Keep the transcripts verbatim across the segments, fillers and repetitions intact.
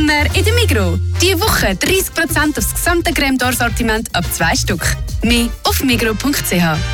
Sommer in der Migros. Diese Woche dreißig Prozent aufs gesamte Crème d'Or-Sortiment ab zwei Stück. Mehr auf migros punkt c h.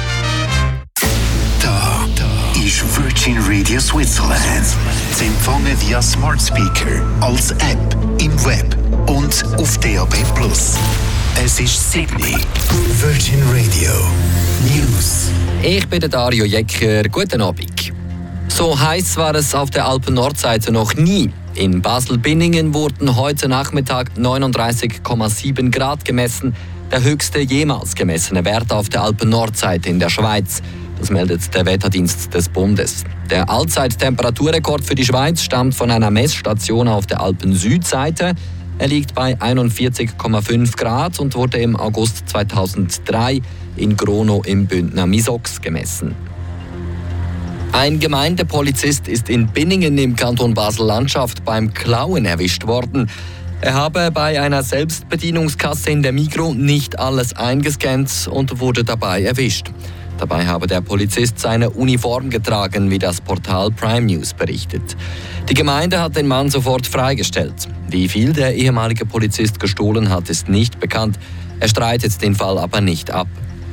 Da, da ist Virgin Radio Switzerland. Sie empfangen via Smart Speaker, als App, im Web und auf D A B plus. Es ist Sydney. Virgin Radio News. Ich bin der Dario Jecker. Guten Abend. So heiß war es auf der Alpen-Nordseite noch nie. In Basel-Binningen wurden heute Nachmittag neununddreißig Komma sieben Grad gemessen. Der höchste jemals gemessene Wert auf der Alpen-Nordseite in der Schweiz. Das meldet der Wetterdienst des Bundes. Der Allzeittemperaturrekord für die Schweiz stammt von einer Messstation auf der Alpen-Südseite. Er liegt bei einundvierzig Komma fünf Grad und wurde im August zweitausenddrei in Grono im Bündner Misox gemessen. Ein Gemeindepolizist ist in Binningen im Kanton Basel-Landschaft beim Klauen erwischt worden. Er habe bei einer Selbstbedienungskasse in der Migros nicht alles eingescannt und wurde dabei erwischt. Dabei habe der Polizist seine Uniform getragen, wie das Portal Prime News berichtet. Die Gemeinde hat den Mann sofort freigestellt. Wie viel der ehemalige Polizist gestohlen hat, ist nicht bekannt. Er streitet den Fall aber nicht ab.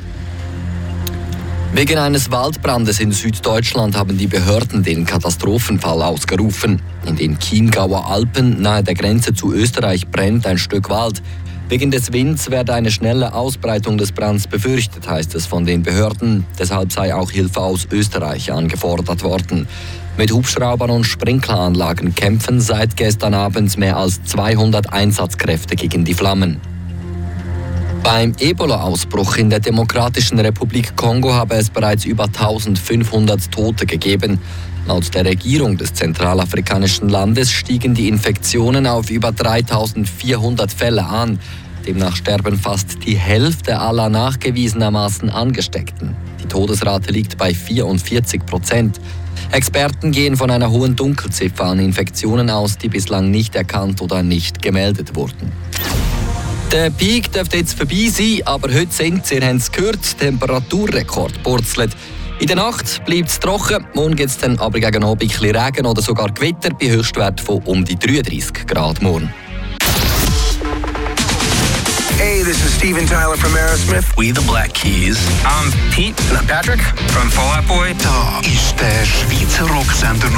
Wegen eines Waldbrandes in Süddeutschland haben die Behörden den Katastrophenfall ausgerufen. In den Chiemgauer Alpen nahe der Grenze zu Österreich brennt ein Stück Wald. Wegen des Winds werde eine schnelle Ausbreitung des Brands befürchtet, heißt es von den Behörden. Deshalb sei auch Hilfe aus Österreich angefordert worden. Mit Hubschraubern und Sprinkleranlagen kämpfen seit gestern Abend mehr als zweihundert Einsatzkräfte gegen die Flammen. Beim Ebola-Ausbruch in der Demokratischen Republik Kongo habe es bereits über eintausendfünfhundert Tote gegeben. Laut der Regierung des zentralafrikanischen Landes stiegen die Infektionen auf über dreitausendvierhundert Fälle an. Demnach sterben fast die Hälfte aller nachgewiesenermaßen Angesteckten. Die Todesrate liegt bei vierundvierzig Prozent. Experten gehen von einer hohen Dunkelziffer an Infektionen aus, die bislang nicht erkannt oder nicht gemeldet wurden. Der Peak dürfte jetzt vorbei sein, aber heute sind, ihr habt es gehört, Temperaturrekord purzelt. In der Nacht bleibt es trocken, morgen gibt es dann aber gegen Abend ein bisschen Regen oder sogar Gewitter bei Höchstwerten von um die dreiunddreißig Grad morgen. Hey, this is Steven Tyler from Aerosmith. We the Black Keys. I'm Pete. And I'm Patrick from Fall Out Boy. Da ist der Schweizer Rocksender